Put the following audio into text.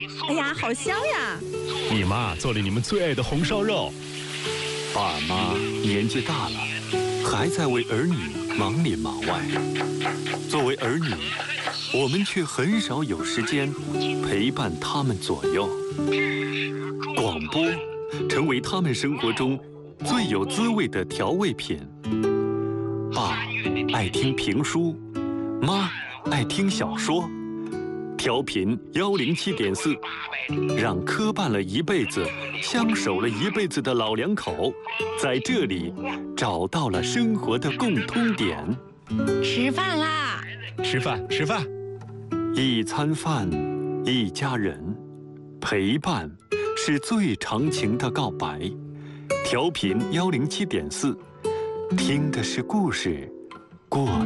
哎呀，好香呀！ 你妈做了你们最爱的红烧肉。 爸妈年纪大了，还在为儿女忙里忙外。作为儿女，我们却很少有时间陪伴他们左右。广播成为他们生活中最有滋味的调味品。爸爱听评书，妈爱听小说。调频107.4，让磕绊了一辈子、相守了一辈子的老两口，在这里找到了生活的共通点。 吃饭啦！ 吃饭，吃饭。 一餐饭，一家人，陪伴是最长情的告白。调频107.4，听的是故事，过